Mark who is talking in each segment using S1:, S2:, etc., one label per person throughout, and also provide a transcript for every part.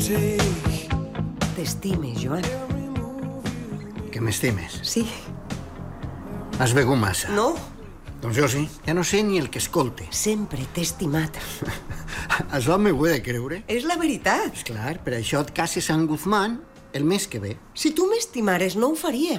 S1: T'estimes, Joan.
S2: Que m'estimes?
S1: Sí.
S2: Has begut massa.
S1: No,
S2: Doncs jo sí. Ja no sé ni el que escolte.
S1: sempre t'he estimat.
S2: Això m'ho he de creure.
S1: És la veritat.
S2: Esclar, per això et cases a en Guzmán el mes que ve.
S1: Si tu m'estimares, no ho faria.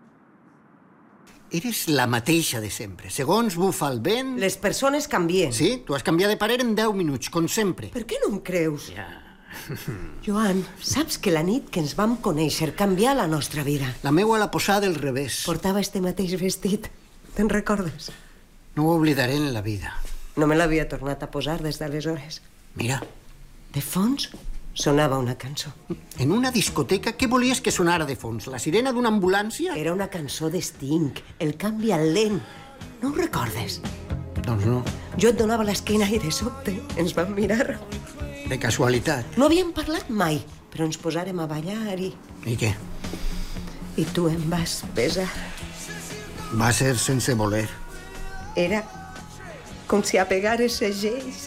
S2: Eres la mateixa de sempre. Segons bufa el vent...
S1: Les persones canvien.
S2: Sí, tu has canviat de parer en 10 minuts, com sempre.
S1: Per què no em creus?
S2: Ja.
S1: Joan, saps que la nit que ens vam conèixer canvià la nostra vida.
S2: La meua la posà del revés.
S1: Portava este mateix vestit. Te'n recordes?
S2: No ho oblidaré en la vida.
S1: No me l'havia tornat a posar des d'aleshores.
S2: Mira,
S1: De fons sonava una cançó.
S2: en una discoteca, què volies que sonara de fons? La sirena d'una ambulància?
S1: Era una cançó de Sting, El canvi al lent. No ho recordes?
S2: Doncs no,
S1: Jo et donava l'esquena i de sobte ens vam mirar.
S2: de casualitat.
S1: No havíem parlat mai, però ens posàrem a ballar i
S2: I què?
S1: tu em vas besar.
S2: Va ser sense voler.
S1: Era com si apegares segells.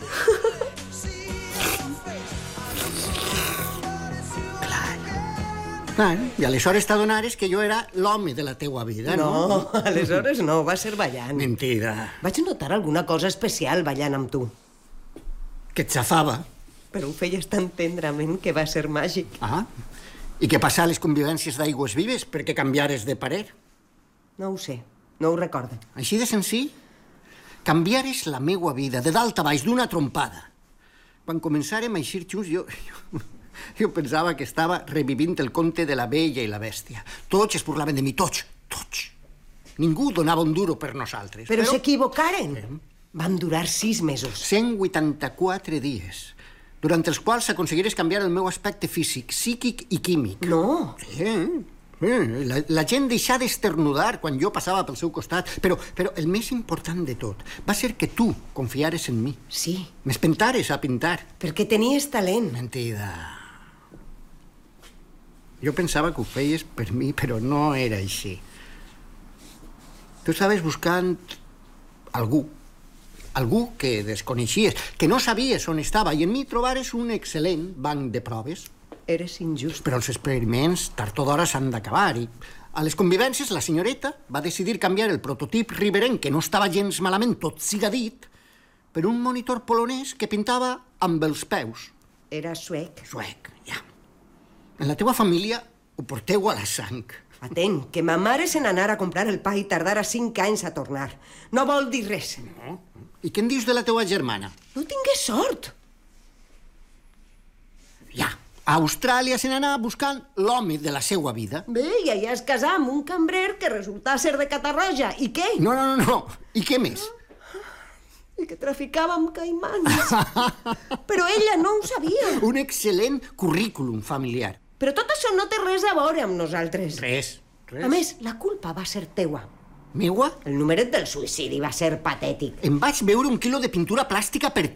S2: Clar, i aleshores t'adonares que jo era l'home de la teua vida, no?
S1: No, aleshores no, va ser ballant.
S2: Mentida.
S1: Vaig notar alguna cosa especial ballant amb tu,
S2: Que et xafava.
S1: però ho feies tan tendrament que va ser màgic.
S2: Ah, i què passa a les convivències d'Aigües Vives perquè canviares de parer?
S1: No ho sé, no ho recordo.
S2: Així de senzill? Canviares la meua vida de dalt a baix d'una trompada. Quan començàrem a eixir junts, jo pensava que estava revivint el conte de la Bella i la Bèstia. Tots es burlaven de mi, tots. Ningú donava un duro per nosaltres.
S1: Però s'equivocaren. Vam durar 6 mesos.
S2: 184 dies, durant els quals aconseguires canviar el meu aspecte físic, psíquic i químic.
S1: No,
S2: Sí. La gent deixà d'esternudar quan jo passava pel seu costat, però el més important de tot va ser que tu confiares en mi.
S1: sí,
S2: M'espentares a pintar.
S1: perquè tenies talent.
S2: Mentida. Jo pensava que ho feies per mi, però no era així. Tu estaves buscant algú que desconeixies, que no sabies on estava, i en mi trobares un excel·lent banc de proves.
S1: Eres injust.
S2: Però els experiments tard o d'hora s'han d'acabar, i a les convivències la senyoreta va decidir canviar el prototip riberenc, que no estava gens malament, tot siga dit, per un monitor polonès que pintava amb els peus.
S1: Era suec.
S2: Suec, ja. En la teua família ho porteu a la sang.
S1: Atent, que ma mare se n'anara a comprar el pa i tardara 5 anys a tornar. No vol dir res.
S2: No? I què en dius de la teua germana?
S1: No tingués sort.
S2: Ja, a Austràlia se n'anà buscant l'home de la seua vida.
S1: Bé, i allà es casà amb un cambrer que resultà ser de Catarroja. I què?
S2: No. I què més?
S1: I que traficava amb caimans. Però ella no ho sabia.
S2: Un excel·lent currículum familiar.
S1: Però tot això no té res a veure amb nosaltres.
S2: Res.
S1: A més, la culpa va ser teua.
S2: Meua?
S1: El numeret del suïcidi va ser patètic.
S2: Em vaig veure un quilo de pintura plàstica per